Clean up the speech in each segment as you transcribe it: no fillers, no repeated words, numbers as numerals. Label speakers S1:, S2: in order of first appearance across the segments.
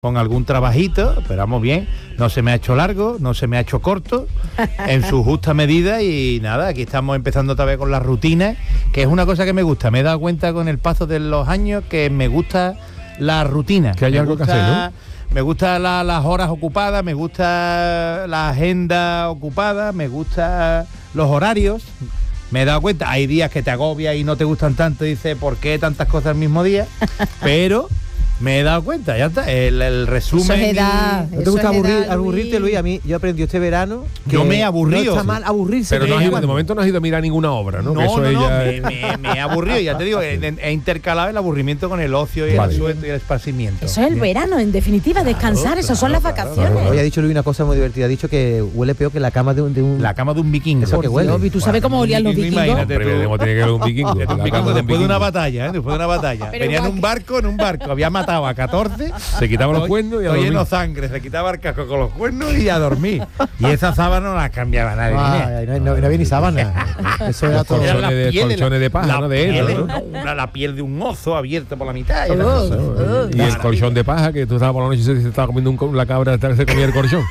S1: con algún trabajito, pero vamos bien, no se me ha hecho largo, no se me ha hecho corto, en su justa medida y nada, aquí estamos empezando otra vez con las rutinas, que es una cosa que me gusta, me he dado cuenta con el paso de los años que me gusta la rutina.
S2: Que hay algo que hacer, ¿no?
S1: Me gustan las horas ocupadas, me gusta la agenda ocupada, me gustan los horarios. Me he dado cuenta, hay días que te agobias y no te gustan tanto, y dices, ¿por qué tantas cosas al mismo día? Pero me he dado cuenta, ya está, el resumen.
S3: Eso es edad,
S4: ¿No te gusta aburrirte, Luis? A mí, yo aprendí este verano que
S1: yo me he aburrido.
S4: No está mal aburrirse.
S2: Pero de momento no has ido a mirar ninguna obra, ¿no?
S1: No, me he aburrido, ya te digo, he intercalado el aburrimiento con el ocio y el sueño y el esparcimiento.
S3: Eso es el verano, en definitiva, descansar, eso son las vacaciones.
S4: Hoy ha dicho Luis una cosa muy divertida, ha dicho que huele peor que la cama de un...
S1: La cama de un vikingo.
S4: Eso que huele.
S3: ¿Y tú sabes cómo olían los vikingos?
S1: Imagínate tú.
S2: Tiene que ver un vikingo.
S1: Después de una batalla, Venía en un barco, había matado a 14.
S2: Se quitaba los cuernos y a dormir.
S1: Lleno sangre, se quitaba el casco con los cuernos y a dormir. Y esa sábana no la cambiaba nadie.
S4: No había ni sábana. Eso era todo.
S2: Colchones de paja, ¿no? De eso,
S1: ¿no? La piel de un oso abierta por la mitad.
S2: Y el colchón de paja, que tú estabas por la noche y se estaba comiendo la cabra, se comía el colchón.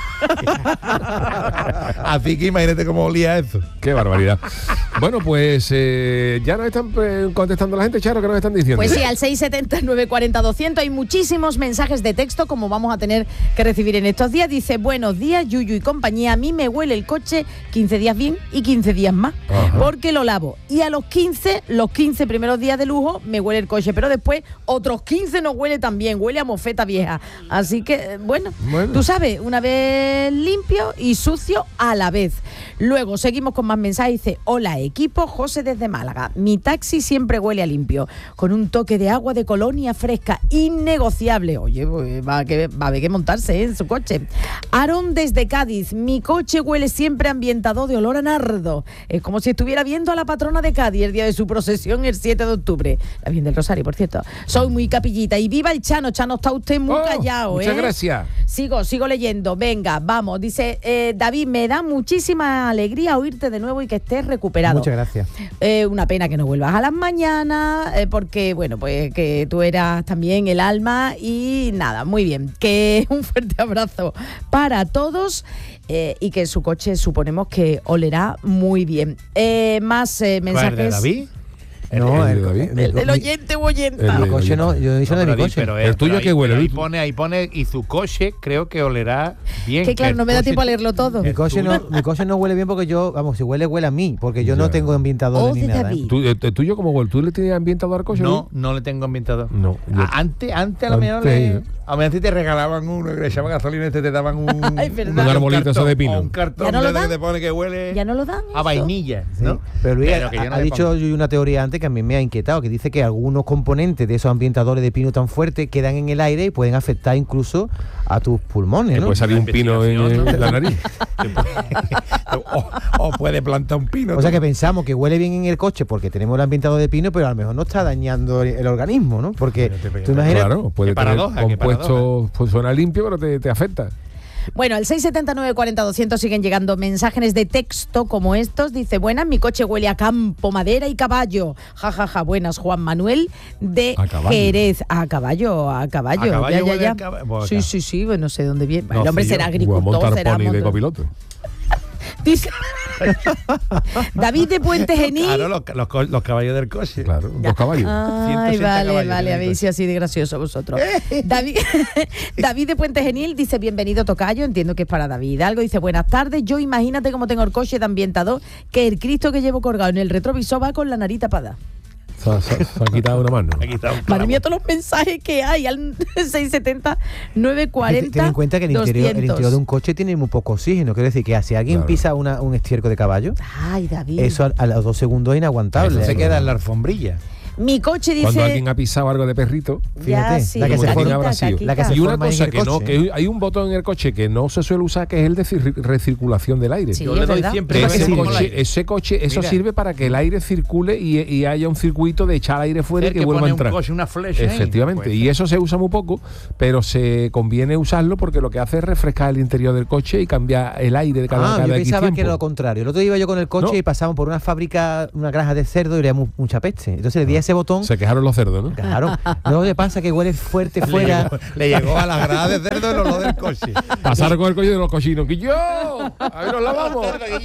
S1: Así que imagínate cómo olía eso.
S2: Qué barbaridad. Bueno, pues ya nos están contestando la gente, Charo, ¿qué nos están diciendo?
S3: Pues sí, al 670-940-200 hay muchísimos mensajes de texto, como vamos a tener que recibir en estos días. Dice, buenos días, Yuyu y compañía, a mí me huele el coche 15 días bien y 15 días más. Ajá. Porque lo lavo. Y a los 15 primeros días de lujo me huele el coche, pero después otros 15 no huele tan bien, huele a mofeta vieja. Así que, bueno, tú sabes, una vez limpio y sucio a la vez. Luego seguimos con más mensajes. Dice, hola equipo, José desde Málaga. Mi taxi siempre huele a limpio, con un toque de agua de colonia fresca, innegociable. Oye, pues va a haber que montarse en su coche. Aarón desde Cádiz. Mi coche huele siempre ambientado de olor a nardo. Es como si estuviera viendo a la patrona de Cádiz el día de su procesión el 7 de octubre. La Virgen del Rosario, por cierto. Soy muy capillita. Y viva el Chano. Chano, está usted muy callado,
S2: muchas gracias.
S3: Sigo leyendo. Venga, vamos. Dice, David, me da muchísima alegría oírte de nuevo y que estés recuperado.
S4: Muchas gracias.
S3: Una pena que no vuelvas a las mañanas, porque, bueno, pues que tú eras también el alma y nada, muy bien. Que un fuerte abrazo para todos y que su coche suponemos que olerá muy bien. Más mensajes.
S1: ¿De David?
S4: No,
S3: el oyente o oyenta.
S4: El coche no, yo he dicho de mi coche.
S2: Pero el tuyo que huele.
S1: Ahí pone, y su coche creo que olerá bien.
S3: Que claro, no me da tiempo a leerlo todo.
S4: Mi coche no huele bien porque yo, vamos, si huele a mí, porque yo no tengo ambientador ni nada.
S2: ¿El tuyo cómo huele? ¿Tú le tienes ambientador al coche?
S1: No le tengo ambientador.
S2: No.
S1: Antes a lo mejor a mí te regalaban uno, que le echaban gasolina y te daban un
S2: arbolito eso de pino.
S1: Un cartón que te pone que huele.
S3: Ya no lo dan.
S1: A vainilla, ¿no?
S4: Sí. Pero Luis ha dicho una teoría antes que a mí me ha inquietado, que dice que algunos componentes de esos ambientadores de pino tan fuertes quedan en el aire y pueden afectar incluso a tus pulmones, ¿no?
S2: Puede salir un pino en la nariz.
S1: o puede plantar un pino.
S4: O sea que pensamos que huele bien en el coche porque tenemos el ambientador de pino, pero a lo mejor no está dañando el organismo, ¿no? Porque tú imaginas...
S2: Claro, puede tener compuesto, pues suena limpio, pero te afecta.
S3: Bueno, al 679-40-200 siguen llegando mensajes de texto como estos. Dice, buenas, mi coche huele a campo, madera y caballo. Ja, buenas, Juan Manuel de Jerez. A caballo. Ya. Sí, bueno, no sé dónde viene. El hombre será agricultor, será
S2: pony de copiloto.
S3: Dice David de Puente Genil.
S1: Claro, los caballos del coche.
S2: Claro, los caballos.
S3: Ay, vale, habéis sido así de gracioso vosotros. David de Puente Genil dice, bienvenido tocayo, entiendo que es para David. Algo dice, buenas tardes, yo imagínate cómo tengo el coche de ambientador, que el Cristo que llevo colgado en el retrovisor va con la nariz tapada.
S2: Se ha quitado una mano.
S3: Madre mía, todos los mensajes que hay al 670-940.
S4: Ten en cuenta que el interior de un coche tiene muy poco oxígeno. Quiere decir que si alguien pisa un estiércol de caballo,
S3: ay, David,
S4: eso a los 2 segundos es inaguantable.
S1: Eso se queda en la alfombrilla.
S3: Mi coche dice...
S2: Cuando alguien ha pisado algo de perrito,
S4: fíjate,
S3: sí,
S4: la que se forma.
S2: Y una cosa que hay un botón en el coche que no se suele usar, que es el de recirculación del aire.
S3: Sí, yo le doy siempre.
S2: Ese coche, eso sirve para que el aire circule y haya un circuito de echar aire fuera y que vuelva a entrar.
S1: Una flecha.
S2: Efectivamente. Y eso se usa muy poco, pero se conviene usarlo porque lo que hace es refrescar el interior del coche y cambiar el aire de cada
S4: yo
S2: X
S4: pensaba
S2: tiempo.
S4: que era lo contrario. El otro día iba yo con el coche y pasábamos por una fábrica, una granja de cerdo y le damos mucha peste. Entonces le di a ese ese botón.
S2: Se quejaron los cerdos, ¿no?
S4: Claro. Luego le pasa que huele fuerte fuera.
S1: Le llegó a la grada de cerdo el olor del coche.
S2: Pasaron con el coche de los cochinos. ¡Que yo! ¡A ver, nos lavamos!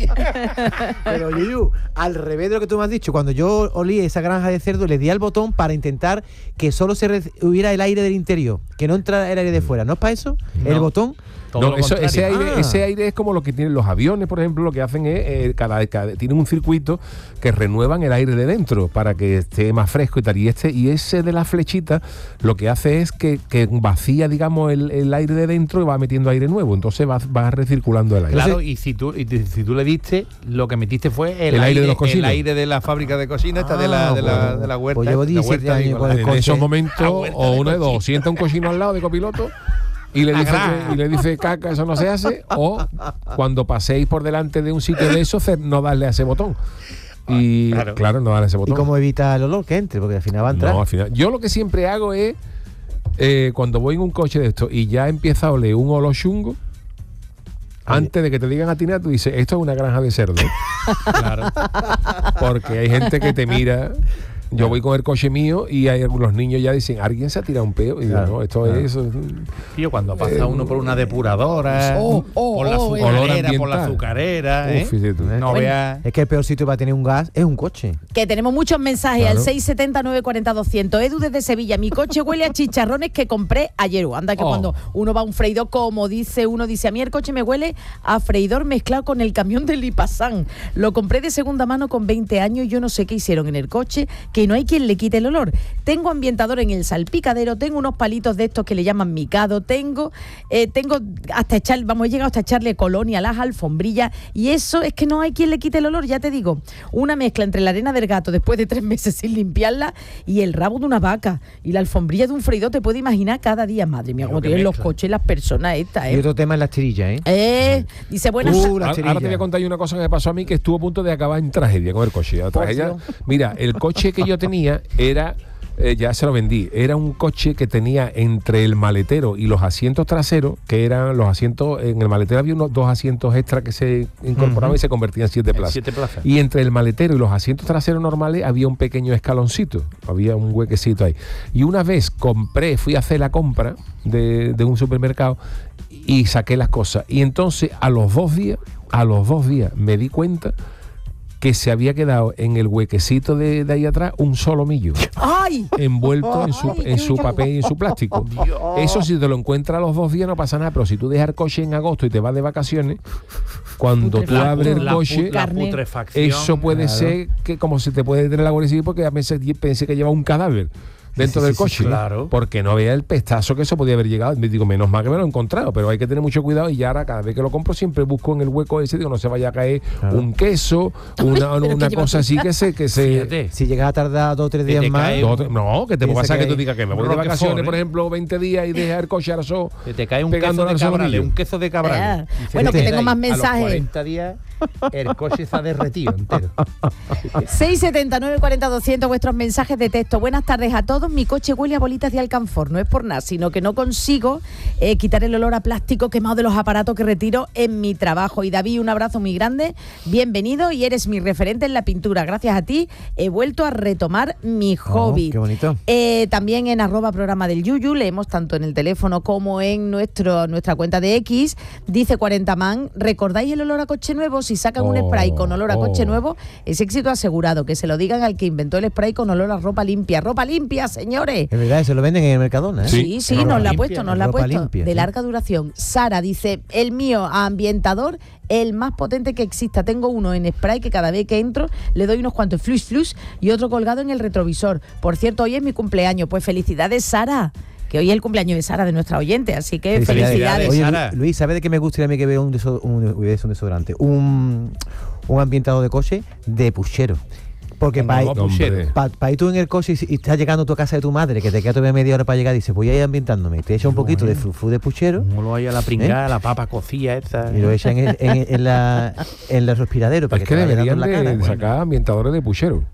S4: Pero Yuyu, al revés de lo que tú me has dicho, cuando yo olí esa granja de cerdo, le di al botón para intentar que solo hubiera el aire del interior, que no entrara el aire de fuera. ¿No es para eso?
S1: No.
S4: El botón.
S2: No, ese
S4: Ah.
S2: aire es como lo que tienen los aviones, por ejemplo, lo que hacen es, tienen un circuito que renuevan el aire de dentro para que esté más fresco y tal. Y ese de la flechita lo que hace es que vacía, digamos, el aire de dentro y va metiendo aire nuevo. Entonces va recirculando el aire.
S1: Claro, y si tú le diste, lo que metiste fue
S2: El aire de los cocinos.
S1: el aire de la fábrica de cocina, esta de la huerta.
S4: Pues llevo 17 años con el
S2: En
S4: coche.
S2: esos momentos,
S1: huerta
S2: o
S1: de
S2: uno de dos,
S1: cochino.
S2: sienta un cochino al lado de copiloto y le dice caca, eso no se hace, o cuando paséis por delante de un sitio de eso, no darle a ese botón. Y claro, no darle a ese
S4: ¿Y
S2: botón.
S4: cómo evita el olor que entre? Porque al final va a entrar.
S2: No, al final. Yo lo que siempre hago es, cuando voy en un coche de esto y ya empieza a oler un olor chungo, antes de que te digan a ti nada, tú dices, esto es una granja de cerdo. Claro. Porque hay gente que te mira. Yo voy con el coche mío y hay los niños ya dicen, ¿alguien se ha tirado un peo? Y digo, no, esto es eso.
S1: Tío, cuando pasa uno por una depuradora, por la azucarera, por la azucarera,
S2: Uf, fíjate tú.
S1: no veas.
S4: Es que el peor sitio para tener un gas es un coche.
S3: Que tenemos muchos mensajes
S2: Claro.
S3: al 670-940-200. Edu desde Sevilla, mi coche huele a chicharrones que compré ayer. Anda que cuando uno va a un freidor, como dice uno, dice, a mí el coche me huele a freidor mezclado con el camión del Lipasán. Lo compré de segunda mano con 20 años, yo no sé qué hicieron en el coche, que no hay quien le quite el olor. Tengo ambientador en el salpicadero, tengo unos palitos de estos que le llaman micado, tengo hasta he llegado hasta echarle colonia a las alfombrillas, y eso es que no hay quien le quite el olor, ya te digo. Una mezcla entre la arena del gato después de 3 meses sin limpiarla y el rabo de una vaca y la alfombrilla de un freidor, te puedes imaginar cada día. Madre mía, cómo tienen los coches las personas estas,
S4: Y otro tema es las tirillas,
S3: Dice, buenas
S4: la
S2: Ahora te voy a contar yo una cosa que me pasó a mí que estuvo a punto de acabar en tragedia con el coche. La tragedia, mira, el coche que yo tenía era, ya se lo vendí, era un coche que tenía entre el maletero y los asientos traseros, que eran los asientos, en el maletero había unos 2 asientos extra que se incorporaban y se convertían en 7 plazas.
S1: 7 plazas.
S2: Y entre el maletero y los asientos traseros normales había un pequeño escaloncito, había un huequecito ahí. Y una vez fui a hacer la compra de un supermercado y saqué las cosas. Y entonces a los 2 días me di cuenta que se había quedado en el huequecito de ahí atrás un solomillo.
S3: ¡Ay!
S2: Envuelto en su papel y en su plástico. Eso, si te lo encuentras a los 2 días no pasa nada, pero si tú dejas el coche en agosto y te vas de vacaciones, cuando tú abres el coche,
S1: la putrefacción.
S2: eso puede ser que como se te puede tener la Guardia Civil, porque a veces pensé que lleva un cadáver dentro del coche,
S1: claro.
S2: porque no veía el pestazo que eso podía haber llegado. Me digo, menos mal que me lo he encontrado, pero hay que tener mucho cuidado. Y ya ahora cada vez que lo compro siempre busco en el hueco ese, digo, no se vaya a caer un queso, una cosa así que se
S1: Fíjate.
S4: Si llegas a tardar 2 o 3 días
S1: te
S4: más.
S1: cae
S2: no, que te
S4: Piensa
S2: pasa que
S4: que
S2: tú digas que me voy de
S1: Roquefort,
S2: vacaciones,
S1: ¿eh?
S2: por ejemplo, 20 días y dejar el coche arzó,
S1: Que te cae un
S2: pegando
S1: queso de
S2: al
S1: cabrales,
S2: solomillo.
S1: un queso de cabrales.
S3: Ah, bueno, que tengo más mensajes.
S1: A los 40 días el coche se ha derretido entero.
S3: 670-940-200, vuestros mensajes de texto. Buenas tardes a todos. Mi coche huele a bolitas de alcanfor. No es por nada, sino que no consigo quitar el olor a plástico quemado de los aparatos que retiro en mi trabajo. Y David, un abrazo muy grande. Bienvenido y eres mi referente en la pintura. Gracias a ti he vuelto a retomar mi hobby.
S4: Qué bonito.
S3: También en @programa del Yuyu, leemos tanto en el teléfono como en nuestra cuenta de X. Dice 40man, ¿recordáis el olor a coche nuevo? Si sacan un spray con olor a coche nuevo, es éxito asegurado. Que se lo digan al que inventó el spray con olor a ropa limpia. ¡Ropa limpia, señores!
S4: Es verdad, se lo venden en el Mercadona, ¿eh?
S3: Sí,
S1: ropa
S3: nos la ha
S1: limpia,
S3: puesto, nos la ha
S4: ropa
S3: puesto.
S4: limpia,
S3: De
S4: sí.
S3: larga duración. Sara dice, el mío a ambientador, el más potente que exista. Tengo uno en spray que cada vez que entro le doy unos cuantos flus y otro colgado en el retrovisor. Por cierto, hoy es mi cumpleaños. Pues felicidades, Sara. Que hoy es el cumpleaños de Sara, de nuestra oyente, así que felicidades.
S4: Oye,
S1: Sara.
S4: Luis, ¿sabes de qué me gustaría a mí que vea un desodorante? Un ambientador de coche de puchero. Porque
S1: Como
S4: para
S1: no, puchero.
S4: ir tú en el coche y estás llegando a tu casa de tu madre, que te queda todavía media hora para llegar, dices, voy a ir ambientándome. Te echa un poquito de frufru de puchero
S1: No lo hay a la pringada, la papa cocida esta.
S4: y lo echa en el respiradero para
S2: Es
S4: que
S2: que
S4: te vaya dando
S2: deberían
S4: en la cara.
S2: de sacar ambientadores de puchero.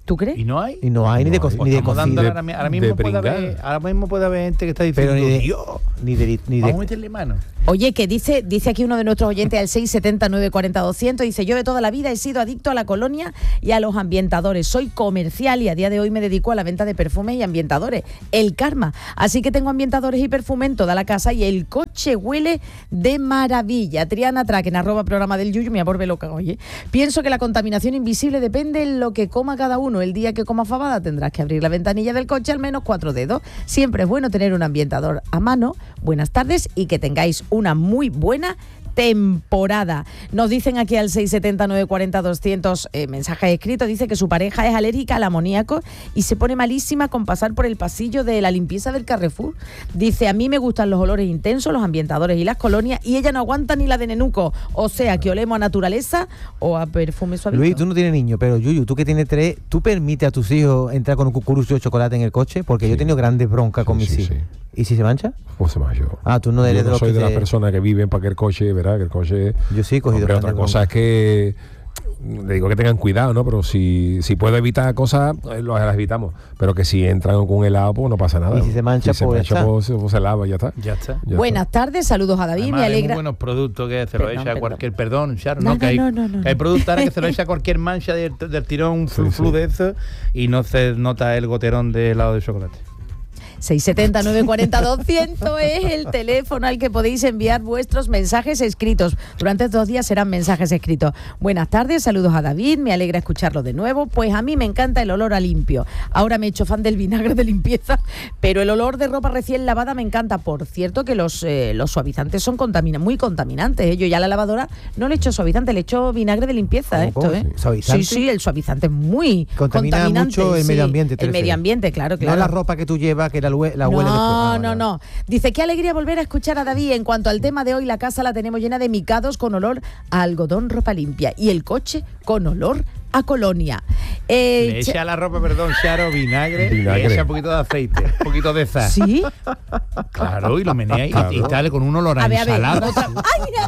S3: ¿Tú crees?
S1: ¿Y no hay?
S4: Y no hay ni de
S1: Pues
S4: cocina.
S1: estamos dándole
S2: de-
S1: ahora mismo
S2: de
S1: puede haber,
S2: pringar.
S1: ahora mismo puede haber gente que está diciendo,
S4: Pero
S1: Dios,
S4: ni
S1: vamos a
S4: de
S1: meterle mano.
S3: Oye, que dice aquí uno de nuestros oyentes al 670-940-200, dice, yo de toda la vida he sido adicto a la colonia y a los ambientadores. Soy comercial y a día de hoy me dedico a la venta de perfumes y ambientadores. El karma. Así que tengo ambientadores y perfume en toda la casa y el coche huele de maravilla. Triana Traken, @programa del Yuyu, me aborbe loca, oye. Pienso que la contaminación invisible depende de lo que coma cada uno. El día que coma fabada tendrás que abrir la ventanilla del coche al menos 4 dedos. Siempre es bueno tener un ambientador a mano. Buenas tardes y que tengáis una muy buena temporada. Nos dicen aquí al 670-940-200 mensajes escritos, dice que su pareja es alérgica al amoníaco y se pone malísima con pasar por el pasillo de la limpieza del Carrefour. Dice, a mí me gustan los olores intensos, los ambientadores y las colonias, y ella no aguanta ni la de nenuco, o sea que olemos a naturaleza o a perfume suavito.
S4: Luis, tú no tienes niños, pero Yuyu, tú que tienes 3, ¿tú permites a tus hijos entrar con un cucurucho de chocolate en el coche? Porque yo he tenido grandes broncas con mis hijos. ¿Y si se mancha?
S2: Pues se mancha.
S4: Ah, tú no eres
S2: Yo
S4: de
S2: no
S4: los
S2: soy
S4: que
S2: de las
S4: te-
S2: personas que viven para que el coche, ¿verdad? Que el coche...
S4: Yo sí he cogido
S2: Hombre,
S4: grandes
S2: otra cosa es que... Le digo que tengan cuidado, ¿no? Pero si puedo evitar cosas, las evitamos. Pero que si entran con helado, pues no pasa nada.
S4: Y si se mancha, pues ya está.
S2: pues se lava y ya está.
S1: Ya está.
S2: Ya
S3: Buenas tardes, saludos a David,
S1: Además,
S3: me
S1: hay muy
S3: alegra.
S1: buenos productos que se lo
S3: Perdón,
S1: echa a
S3: perdón.
S1: cualquier... Perdón, Charo,
S3: No,
S1: no, que hay,
S3: no.
S1: que hay productos ahora que se lo echa a cualquier mancha del tirón, un
S2: Sí,
S1: flu
S2: sí.
S1: de eso, y no se nota el goterón de helado de chocolate.
S3: 670-940-200 es el teléfono al que podéis enviar vuestros mensajes escritos. Durante estos días serán mensajes escritos. Buenas tardes, saludos a David, me alegra escucharlo de nuevo. Pues a mí me encanta el olor a limpio. Ahora me he hecho fan del vinagre de limpieza, pero el olor de ropa recién lavada me encanta. Por cierto que los suavizantes son muy contaminantes, ¿eh? Yo ya a la lavadora no le echo suavizante, le echo vinagre de limpieza.
S4: ¿Cómo?
S3: ¿eh?
S4: ¿Suavizante?
S3: Sí, el suavizante es muy
S4: Contamina
S3: contaminante.
S4: mucho el
S3: sí.
S4: medio ambiente, te
S3: El medio
S4: refieres.
S3: ambiente, claro.
S4: No la ropa que tú llevas, que la huele después.
S3: No. Dice, qué alegría volver a escuchar a David. En cuanto al tema de hoy, la casa la tenemos llena de micados con olor a algodón, ropa limpia. Y el coche con olor a colonia.
S1: Le echa a la ropa, perdón, Charo, vinagre,
S2: Vinagre.
S1: le echa un poquito de aceite, un poquito de sal.
S3: ¿Sí?
S1: Claro, y lo menea y sale con un olor a
S3: A ver.
S1: ensalada.
S3: ¡Ay, mira!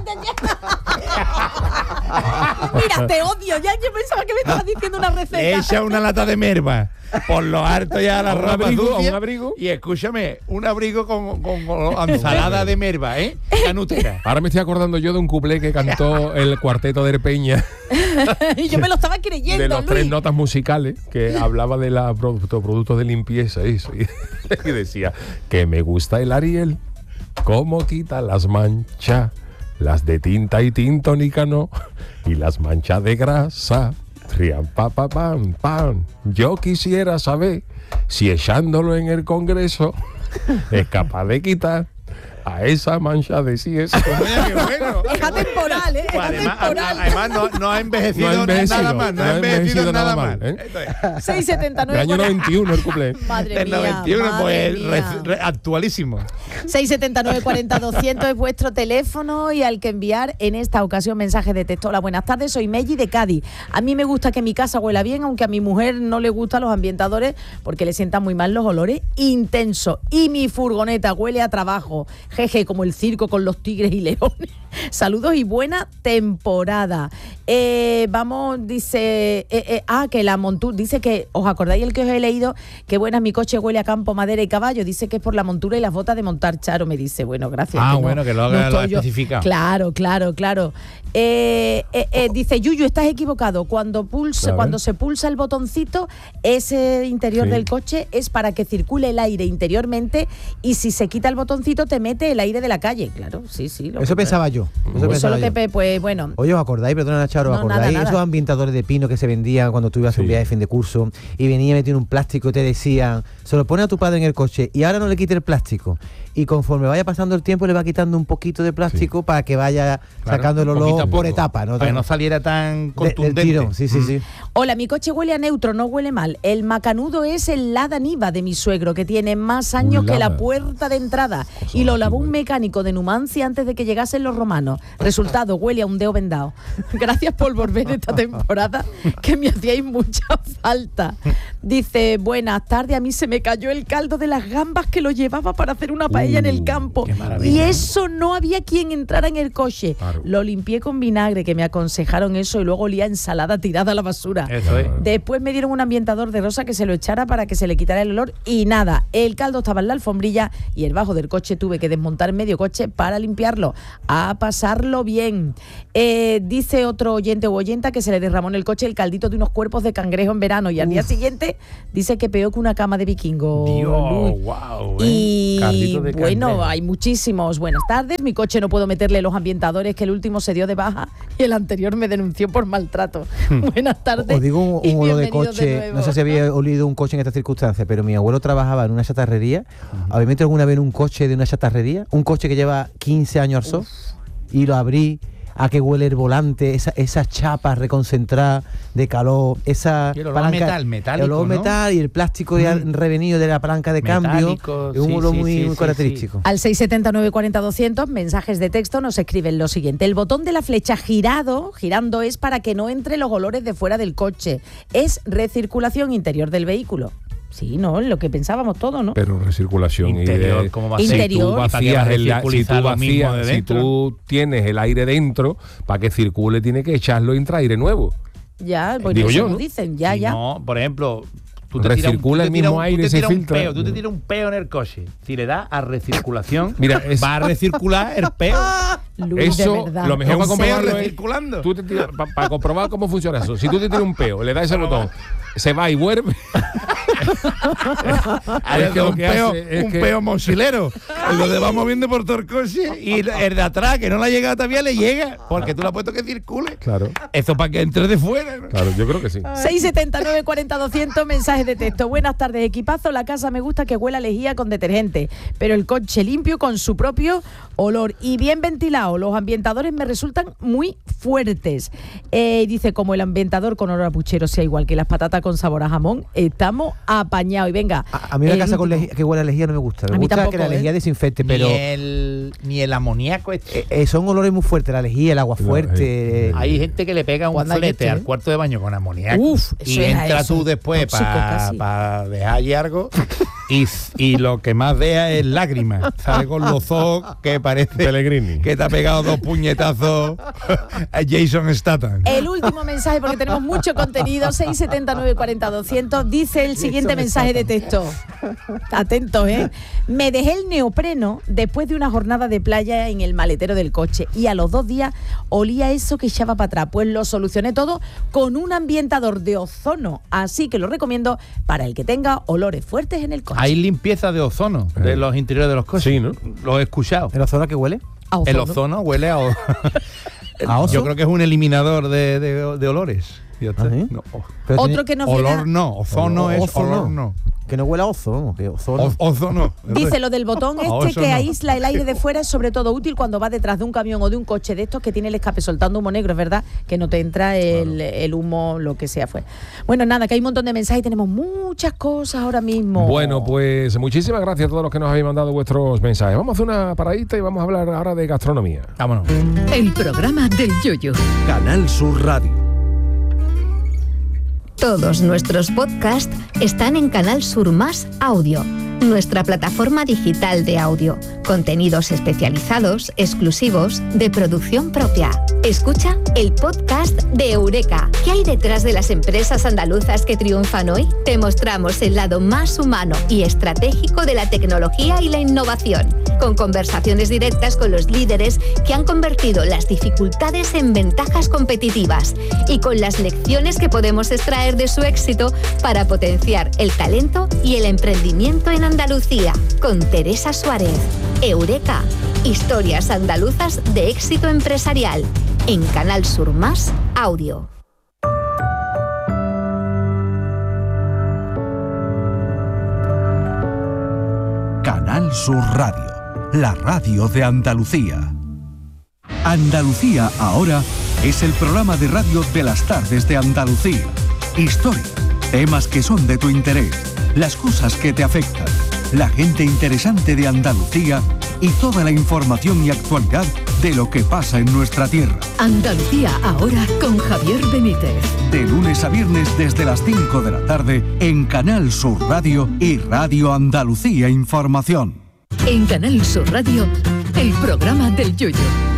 S3: Mira, te odio. Ya yo pensaba que me estabas diciendo una receta.
S1: Le echa una lata de merva por lo alto ya la
S2: A un
S1: ropa
S2: abrigo,
S1: sucia.
S2: a un abrigo.
S1: Y escúchame, un abrigo con ensalada de merva, ¿eh? Canutera.
S2: Ahora me estoy acordando yo de un cuplé que cantó el cuarteto de Peña,
S3: Y yo me lo estaba creyendo,
S2: de los
S3: Luis.
S2: 3 notas musicales, que hablaba de los productos de limpieza eso, y decía que me gusta el Ariel, cómo quita las manchas, las de tinta y tintónica no, y las manchas de grasa, trian pam, pam. Yo quisiera saber si echándolo en el Congreso es capaz de quitar a esa mancha de sieso.
S1: Mira qué bueno.
S3: Es atemporal, ¿eh? Es
S1: Pues
S3: atemporal.
S1: además no ha envejecido,
S2: No ha envejecido,
S1: nada más. No ha envejecido nada mal. Esto es.
S3: 679.
S2: Del año 91 el cuplé.
S3: Madre
S1: Del
S3: mía.
S1: 91,
S3: madre
S1: pues
S3: mía.
S1: actualísimo.
S3: 679-40-200 es vuestro teléfono y al que enviar en esta ocasión mensaje de texto. Hola, buenas tardes, soy Meji de Cádiz. A mí me gusta que mi casa huela bien, aunque a mi mujer no le gustan los ambientadores porque le sientan muy mal los olores intensos. Y mi furgoneta huele a trabajo, jeje, como el circo con los tigres y leones. Saludos y buena temporada. Vamos, dice, que la montura, dice que, ¿os acordáis el que os he leído? Que buena, mi coche huele a campo, madera y caballo. Dice que es por la montura y las botas de montar. Charo me dice, bueno, gracias.
S1: Ah,
S3: que
S1: bueno, que lo ha
S3: estoy yo.
S1: especificado.
S3: Claro. Dice, Yuyu, estás equivocado. Cuando se pulsa el botoncito, ese interior
S2: Sí.
S3: del coche es para que circule el aire interiormente, y si se quita el botoncito te mete el aire de la calle. Claro, sí.
S4: Eso pensaba yo.
S3: Solo que, pues bueno.
S4: Oye, ¿os acordáis? Perdona, Charo, ¿os
S3: No,
S4: acordáis?
S3: nada.
S4: Esos ambientadores de pino que se vendían cuando tú ibas a un
S2: Sí.
S4: viaje de fin de curso y venía metido en un plástico y te decían, se lo pone a tu padre en el coche y ahora no le quite el plástico. Y conforme vaya pasando el tiempo le va quitando un poquito de plástico para que vaya
S1: Claro,
S4: sacando el
S1: poquito a
S4: olor
S1: poco,
S4: por etapas, ¿no?
S1: Para que no saliera tan
S4: Del
S1: contundente.
S4: tirón, sí.
S3: Hola, mi coche huele a neutro, no huele mal. El macanudo es el Lada Niva de mi suegro, que tiene más años que la
S2: Lada.
S3: puerta de entrada.
S2: Cosa
S3: Y lo
S2: más
S3: lavó un
S2: antigua.
S3: mecánico de Numancia antes de que llegasen los romanos. Resultado, huele a un dedo vendado. Gracias por volver esta temporada, que me hacíais mucha falta. Dice, buenas tardes, a mí se me cayó el caldo de las gambas que lo llevaba para hacer una paella. ahí en el campo.
S1: qué maravilla.
S3: Y eso no había quien entrara en el coche.
S2: Claro.
S3: Lo limpié con vinagre, que me aconsejaron eso, y luego olía a ensalada tirada a la basura.
S1: Eso es.
S3: Después me dieron un ambientador de rosa que se lo echara para que se le quitara el olor y nada, el caldo estaba en la alfombrilla y el bajo del coche tuve que desmontar medio coche para limpiarlo, a pasarlo bien. Dice otro oyente o oyenta que se le derramó en el coche el caldito de unos cuerpos de cangrejo en verano y al día siguiente dice que peor que una cama de vikingo.
S1: Dios,
S3: Luz.
S1: wow.
S3: Y
S1: Caldito de
S3: bueno,
S1: cangrejo.
S3: hay muchísimos. Buenas tardes, mi coche no puedo meterle los ambientadores, que el último se dio de baja y el anterior me denunció por maltrato. Buenas tardes.
S4: Os digo
S3: y
S4: un olor de
S3: bienvenidos de
S4: coche,
S3: nuevo.
S4: no sé si había olido un coche en estas circunstancias, pero mi abuelo trabajaba en una chatarrería. ¿Habéis metido alguna vez en un coche de una chatarrería? Un coche que lleva 15 años al sol y lo abrí, a que huele el volante, esas chapas reconcentradas de calor, esa
S1: Y el olor
S4: palanca,
S1: metálico,
S4: el olor
S1: ¿no?
S4: metal y el plástico ya revenido de la palanca de cambio,
S1: Metálico,
S4: es un
S1: sí,
S4: olor
S1: sí,
S4: muy,
S1: sí,
S4: muy
S1: sí,
S4: característico.
S3: Al 679-40-200, mensajes de texto, nos escriben lo siguiente. El botón de la flecha girando es para que no entre los olores de fuera del coche. Es recirculación interior del vehículo. Sí, ¿no? Lo que pensábamos todos, ¿no?
S2: Pero recirculación
S1: Interior, ¿cómo va a ser?
S3: Interior.
S2: Si tú
S1: ¿Para qué va a
S2: vacías si
S1: recirculizar
S2: tú
S1: lo mismo de
S2: si
S1: dentro?
S2: tú tienes el aire dentro, para que circule tiene que echarlo y entrar aire nuevo.
S3: Ya, pues
S2: Digo
S3: eso
S2: yo,
S3: nos
S2: ¿no?
S3: dicen, ya,
S1: Si
S3: ya.
S1: No, por ejemplo,
S2: Recircula el mismo aire y se filtra.
S1: Tú te tiras un peo en el coche. Si le das a recirculación,
S2: Mira,
S1: va a recircular el peo.
S3: Luis, de
S2: Eso,
S3: verdad.
S2: lo mejor
S1: Es
S2: para
S1: un peo
S2: comprobarlo es,
S1: recirculando.
S2: tú para comprobar cómo funciona eso. Si tú te tiras un peo, le das ese botón, se va y vuelve.
S1: Es que
S2: lo
S1: un
S2: que
S1: peo,
S2: hace es
S1: un
S2: que-
S1: peo mochilero. Y lo de va moviendo por todo el coche y el de atrás, que no le ha llegado todavía, le llega. Porque tú le has puesto que circule.
S2: Claro,
S1: Eso para que entre de fuera, ¿no?
S2: claro, yo creo que sí.
S3: 679-40-200, mensajes de texto. Buenas tardes, equipazo. La casa me gusta que huela a lejía con detergente, pero el coche limpio con su propio olor y bien ventilado. Los ambientadores me resultan muy fuertes. Dice, como el ambientador con olor a puchero sea igual que las patatas con sabor a jamón, estamos apañados. Y venga.
S4: A mí la casa con
S3: último.
S4: que huele a lejía no me gusta.
S3: A
S4: Me
S3: mí
S4: gusta
S3: tampoco,
S4: que la lejía desinfecte, pero
S1: Ni el amoníaco
S4: son olores muy fuertes, la lejía, el agua fuerte.
S1: Hay gente que le pega un
S3: Cuando hay
S1: flete
S3: este,
S1: al cuarto de baño con amoníaco.
S3: Uf, eso
S1: y
S3: era
S1: entra
S3: eso,
S1: tú después
S3: tóxico casi.
S1: para dejar allí algo y lo que más vea es lágrimas. Sale con los ojos que parece
S2: Pellegrini.
S1: que te ha pegado 2 puñetazos a Jason Statham.
S3: El último mensaje, porque tenemos mucho contenido, 679-40-200, dice el siguiente mensaje de texto. Atentos, ¿eh? Me dejé el neopreno después de una jornada de playa en el maletero del coche y a los 2 días olía eso que echaba para atrás. Pues lo solucioné todo con un ambientador de ozono, así que lo recomiendo para el que tenga olores fuertes en el coche.
S1: Hay limpieza de ozono de los interiores de los coches.
S2: Sí, ¿no?
S1: Lo he escuchado.
S4: ¿En la zona que huele?
S3: A
S1: El ozono huele a...
S4: ¿A oso?
S1: Yo creo que es un eliminador de olores. Ya está.
S4: ¿Ah, sí?
S1: No.
S4: Pero
S3: Otro que nos
S1: Olor
S3: llega-
S1: no, ozono es
S4: Ozo
S1: olor no.
S4: Que no huela a ozo, vamos, que ozono.
S1: Ozono.
S3: Dice lo del botón
S1: A
S3: este
S1: oso
S3: que
S1: no.
S3: aísla el aire de fuera es sobre todo útil cuando vas detrás de un camión o de un coche de estos que tiene el escape soltando humo negro, es verdad, que no te entra el humo, lo que sea fuera. Bueno, nada, que hay un montón de mensajes y tenemos muchas cosas ahora mismo.
S2: Bueno, pues muchísimas gracias a todos los que nos habéis mandado vuestros mensajes. Vamos a hacer una paradita y vamos a hablar ahora de gastronomía.
S1: Vámonos.
S5: El programa del Yoyo.
S6: Canal Sur Radio.
S5: Todos nuestros podcasts están en Canal Sur Más Audio, nuestra plataforma digital de audio. Contenidos especializados, exclusivos, de producción propia. Escucha el podcast de Eureka. ¿Qué hay detrás de las empresas andaluzas que triunfan hoy? Te mostramos el lado más humano y estratégico de la tecnología y la innovación, con conversaciones directas con los líderes que han convertido las dificultades en ventajas competitivas y con las lecciones que podemos extraer de su éxito para potenciar el talento y el emprendimiento en Andalucía. Con Teresa Suárez. Eureka. Historias andaluzas de éxito empresarial. En Canal Sur Más Audio.
S6: Canal Sur Radio, la radio de Andalucía. Andalucía ahora es el programa de radio de las tardes de Andalucía. Historia, temas que son de tu interés, las cosas que te afectan, la gente interesante de Andalucía y toda la información y actualidad de lo que pasa en nuestra tierra.
S5: Andalucía ahora con Javier Benítez.
S6: De lunes a viernes desde las 5 de la tarde en Canal Sur Radio y Radio Andalucía Información.
S7: En Canal Sur Radio, el programa del Yoyo.